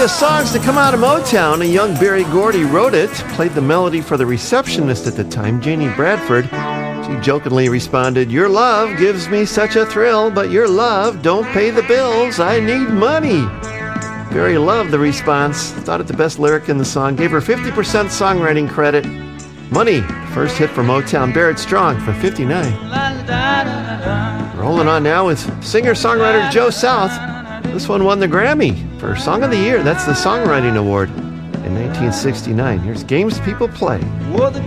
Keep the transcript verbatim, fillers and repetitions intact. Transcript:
the songs to come out of Motown. A young Berry Gordy wrote it, played the melody for the receptionist at the time, Janie Bradford. She jokingly responded, "Your love gives me such a thrill, but your love don't pay the bills. I need money." Berry loved the response, thought it the best lyric in the song, gave her fifty percent songwriting credit. Money, first hit for Motown. Barrett Strong for fifty-nine. Rolling on now with singer-songwriter Joe South. This one won the Grammy for Song of the Year. That's the Songwriting Award in nineteen sixty-nine. Here's Games People Play. Well, the